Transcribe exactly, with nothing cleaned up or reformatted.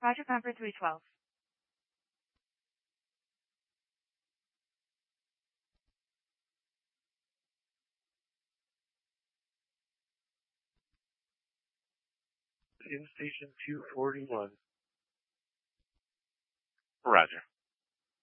Roger, Pamper three twelve. In station two forty-one. Roger.